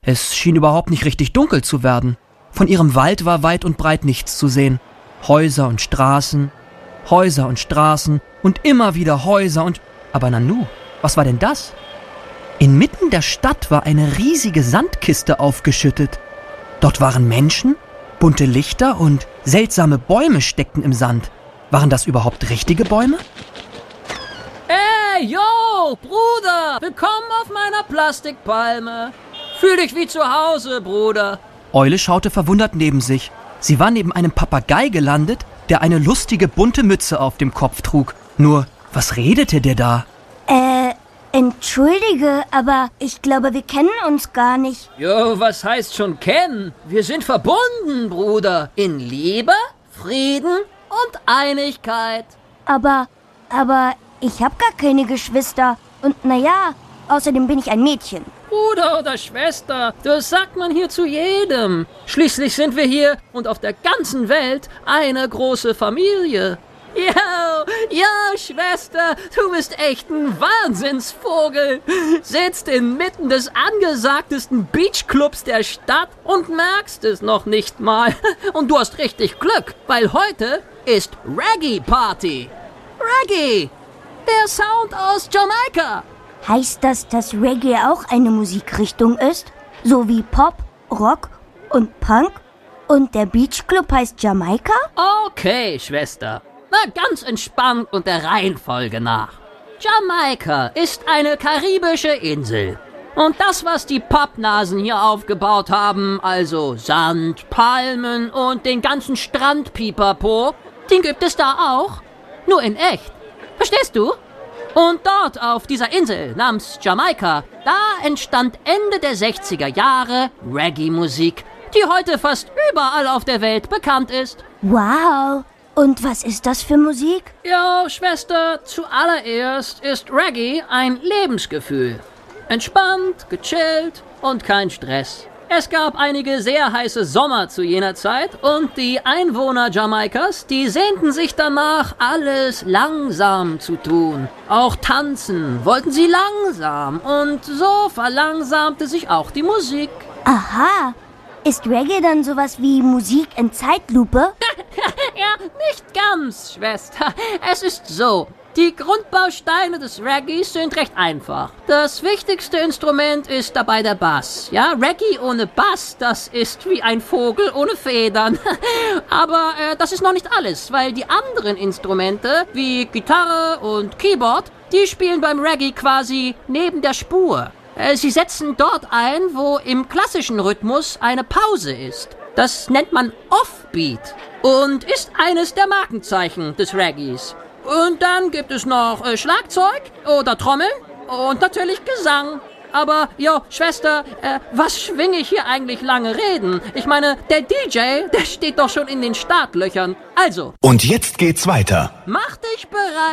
Es schien überhaupt nicht richtig dunkel zu werden. Von ihrem Wald war weit und breit nichts zu sehen. Häuser und Straßen und immer wieder Häuser und... Aber Nanu, was war denn das? Inmitten der Stadt war eine riesige Sandkiste aufgeschüttet. Dort waren Menschen, bunte Lichter und seltsame Bäume steckten im Sand. Waren das überhaupt richtige Bäume? Hey, yo, Bruder, willkommen auf meiner Plastikpalme. Fühl dich wie zu Hause, Bruder. Eule schaute verwundert neben sich. Sie war neben einem Papagei gelandet, der eine lustige bunte Mütze auf dem Kopf trug. Nur, was redete der da? Entschuldige, aber ich glaube, wir kennen uns gar nicht. Jo, was heißt schon kennen? Wir sind verbunden, Bruder. In Liebe, Frieden und Einigkeit. Aber ich habe gar keine Geschwister. Und naja, außerdem bin ich ein Mädchen. Bruder oder Schwester, das sagt man hier zu jedem. Schließlich sind wir hier und auf der ganzen Welt eine große Familie. Yo, Schwester, du bist echt ein Wahnsinnsvogel. Sitzt inmitten des angesagtesten Beachclubs der Stadt und merkst es noch nicht mal. Und du hast richtig Glück, weil heute ist Reggae-Party. Reggae, der Sound aus Jamaika. Heißt das, dass Reggae auch eine Musikrichtung ist? So wie Pop, Rock und Punk? Und der Beachclub heißt Jamaika? Okay, Schwester. Na, ganz entspannt und der Reihenfolge nach. Jamaika ist eine karibische Insel. Und das, was die Pappnasen hier aufgebaut haben, also Sand, Palmen und den ganzen Strandpipapo, den gibt es da auch. Nur in echt. Verstehst du? Und dort auf dieser Insel namens Jamaika, da entstand Ende der 60er Jahre Reggae-Musik, die heute fast überall auf der Welt bekannt ist. Wow! Und was ist das für Musik? Ja, Schwester, zuallererst ist Reggae ein Lebensgefühl. Entspannt, gechillt und kein Stress. Es gab einige sehr heiße Sommer zu jener Zeit und die Einwohner Jamaikas, die sehnten sich danach, alles langsam zu tun. Auch tanzen wollten sie langsam und so verlangsamte sich auch die Musik. Aha! Ist Reggae dann sowas wie Musik in Zeitlupe? Ja, nicht ganz, Schwester. Es ist so. Die Grundbausteine des Reggaes sind recht einfach. Das wichtigste Instrument ist dabei der Bass. Ja, Reggae ohne Bass, das ist wie ein Vogel ohne Federn. Aber das ist noch nicht alles, weil die anderen Instrumente, wie Gitarre und Keyboard, die spielen beim Reggae quasi neben der Spur. Sie setzen dort ein, wo im klassischen Rhythmus eine Pause ist. Das nennt man Offbeat und ist eines der Markenzeichen des Reggaes. Und dann gibt es noch Schlagzeug oder Trommeln und natürlich Gesang. Aber, Schwester, was schwinge ich hier eigentlich lange reden? Ich meine, der DJ, der steht doch schon in den Startlöchern. Also. Und jetzt geht's weiter. Mach dich bereit.